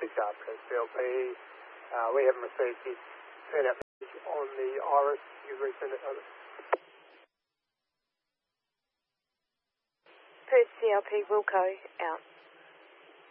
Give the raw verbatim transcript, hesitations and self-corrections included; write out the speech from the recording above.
sharp, press C L P. Uh, we haven't received his turnout message on the Iris. You resend it over. Perth C L P Wilco out.